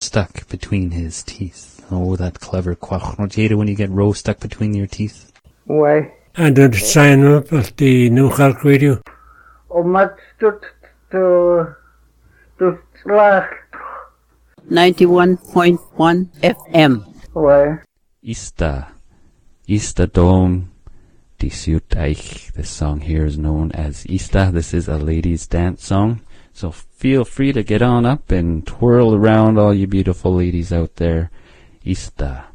stuck between his teeth. Oh, that clever quack. Don't you hate it when you get roe stuck between your teeth? Why? And then sign up at the New Cork Radio. Much to slack. 91.1 FM. Why? Ista Dom Die Siut Eich. This song here is known as Ista. This is a ladies' dance song. So feel free to get on up and twirl around, all you beautiful ladies out there. Ista.